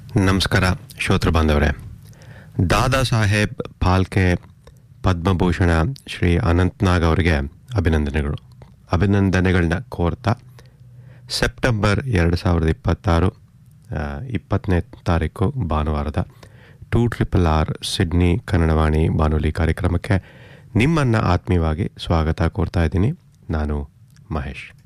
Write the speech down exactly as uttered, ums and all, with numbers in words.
ನಮಸ್ಕಾರ ಶ್ರೋತೃ ಬಾಂಧವರೇ. ದಾದಾ ಸಾಹೇಬ್ ಫಾಲ್ಕೆ ಪದ್ಮಭೂಷಣ ಶ್ರೀ ಅನಂತ್ನಾಗ್ ಅವರಿಗೆ ಅಭಿನಂದನೆಗಳು ಅಭಿನಂದನೆಗಳನ್ನ ಕೋರ್ತಾ ಸೆಪ್ಟೆಂಬರ್ ಎರಡು ಸಾವಿರದ ಇಪ್ಪತ್ತಾರು ಇಪ್ಪತ್ತನೇ ತಾರೀಕು ಭಾನುವಾರದ two triple R Sydney Kannadavani ಬಾನುಲಿ ಕಾರ್ಯಕ್ರಮಕ್ಕೆ ನಿಮ್ಮನ್ನು ಆತ್ಮೀಯವಾಗಿ ಸ್ವಾಗತ ಕೋರ್ತಾ ಇದ್ದೀನಿ. ನಾನು ಮಹೇಶ್.